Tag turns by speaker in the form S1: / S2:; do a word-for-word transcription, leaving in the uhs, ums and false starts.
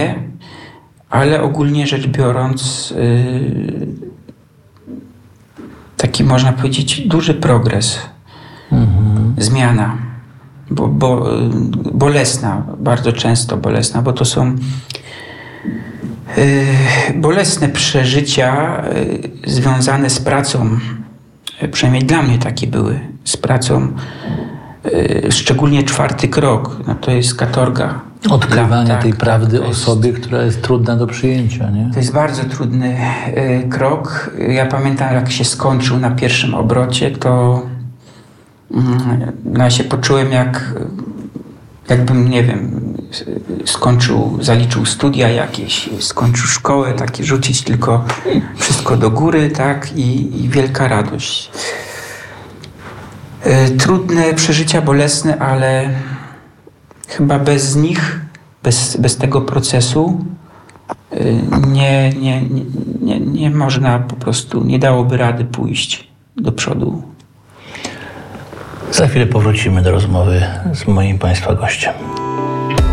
S1: nie, ale ogólnie rzecz biorąc yy, taki można powiedzieć duży progres, mhm. zmiana, bo, bo, bolesna, bardzo często bolesna, bo to są yy, bolesne przeżycia yy, związane z pracą, yy, przynajmniej dla mnie takie były, z pracą, yy, szczególnie czwarty krok, no to jest katorga.
S2: Odkrywanie
S1: tak,
S2: tej prawdy
S1: tak,
S2: o sobie, która jest trudna do przyjęcia, nie?
S1: To jest bardzo trudny y, krok. Ja pamiętam, jak się skończył na pierwszym obrocie, to y, no, ja się poczułem jak jakbym, nie wiem, skończył, zaliczył studia jakieś, skończył szkołę, takie rzucić tylko wszystko do góry, tak, i, i wielka radość. Y, trudne przeżycia, bolesne, ale chyba bez nich, bez, bez tego procesu nie, nie, nie, nie, nie można po prostu, nie dałoby rady pójść do przodu.
S2: Za chwilę powrócimy do rozmowy z moim Państwa gościem.